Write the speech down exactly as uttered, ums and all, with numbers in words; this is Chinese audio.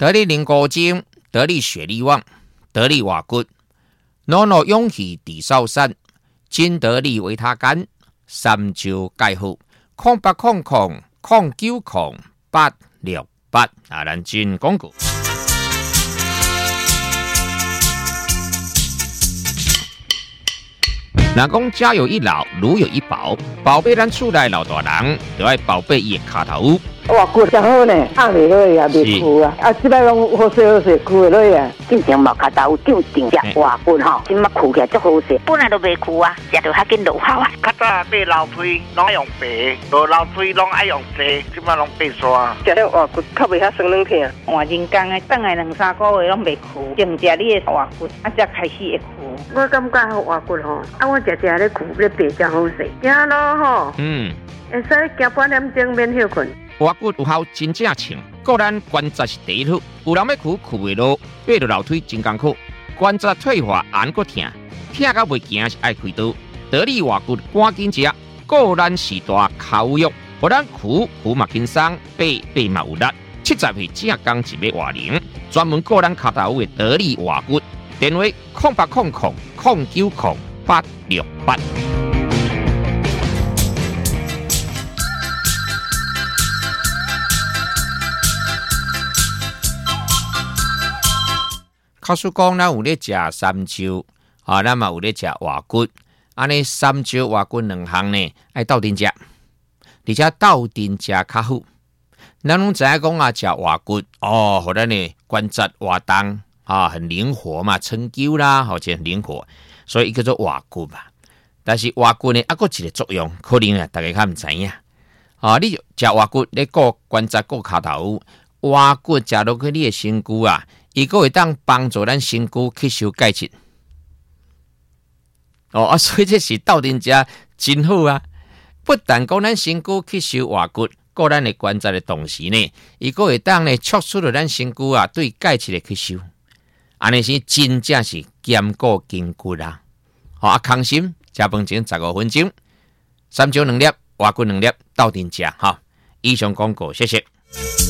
得力灵骨精，得力血力旺，得力瓦骨，诺诺勇气地少山，金得力维他干，三招介好，空八空空空九空八六八啊！咱进广告。若讲家有一老，如有一宝，宝贝咱厝内老大人，就要宝贝伊的骹头。 哇，骨真好呢，按袂落也袂枯啊，啊，即摆拢好势好势，枯会落啊。 进前毛骹头长长只活骨吼，即马枯起来足好势，本来都袂枯啊，食着较紧落效啊。 较早买老水拢爱用白，无老水拢爱用白，即马拢变刷。 食了活骨较袂遐酸软疼。 换人工的，等下两三个月拢袂枯，净食你的活骨，啊，才开始会枯。 我感觉活骨吼，啊，我食食咧枯咧白真好势，行路吼， 嗯， 会使行半点钟免休困。 活骨有效真正清，个咱关节是第一好。有人要苦苦袂落，爬着楼梯真艰苦，关节退化按个疼，疼到袂行是爱开刀。得力活骨赶紧食，个咱时大口肉，互咱苦苦嘛轻松，爬爬嘛有力。七十岁正刚一要活龄，专门个咱脚头的得力活骨，电话空八空空空九空八六八。告诉讲，咱有咧食三招，啊，咱嘛有咧食活骨，安尼三招活骨两项呢，爱斗阵食，而且斗阵食较好。咱拢知影讲啊，食活骨哦，互咱的关节活动啊，很灵活嘛，撑灸啦，或者很灵活，所以叫做活骨嘛。但是活骨呢，还佫一个作用，可能啊，大家较毋知影。啊，你食活骨，你顾关节顾骹头，活骨食落去你的身躯啊。伊个会当帮助咱身躯吸收钙质，哦啊，所以这是斗阵食真好啊！不但讲咱身躯吸收活骨，个咱的关节的同时呢，伊个会当呢促使着咱身躯啊对钙质的吸收，安尼是真正是兼顾筋骨啦。好啊，康心食饭前十五分钟，三招两粒，活骨两粒，斗阵食哈。以上广告，谢谢。